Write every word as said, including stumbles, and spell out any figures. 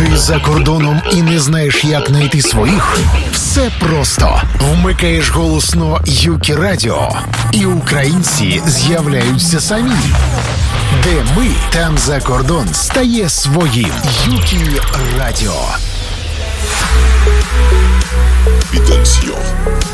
Ти за кордоном і не знаєш, як знайти своїх? Все просто. Вмикаєш голосно Юкі Радіо, і українці з'являються самі. Де ми, там за кордон стає своїм. Юкі Радіо. Atención.